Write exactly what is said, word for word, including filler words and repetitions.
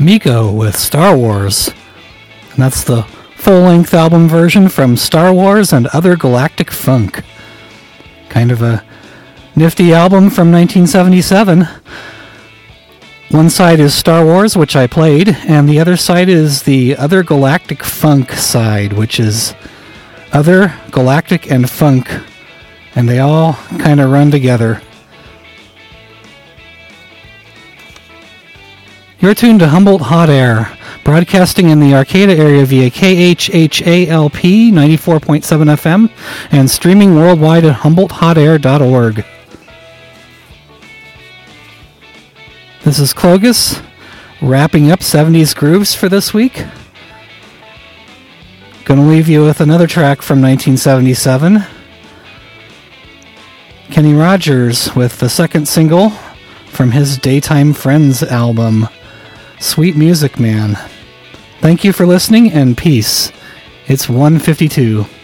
Miko with Star Wars. And that's the full-length album version from Star Wars and Other Galactic Funk. Kind of a nifty album from nineteen seventy-seven. One side is Star Wars, which I played, and the other side is the Other Galactic Funk side, which is Other Galactic and Funk. And they all kind of run together. You're tuned to Humboldt Hot Air, broadcasting in the Arcata area via K H H A L P ninety-four point seven F M and streaming worldwide at humboldt hot air dot org. This is Clogus, wrapping up seventies grooves for this week. Gonna leave you with another track from nineteen seventy-seven. Kenny Rogers with the second single from his Daytime Friends album, Sweet Music Man. Thank you for listening, and peace. It's one fifty-two.